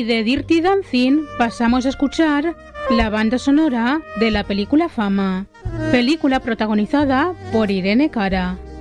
Y de Dirty Dancing pasamos a escuchar la banda sonora de la película Fama, película protagonizada por Irene Cara.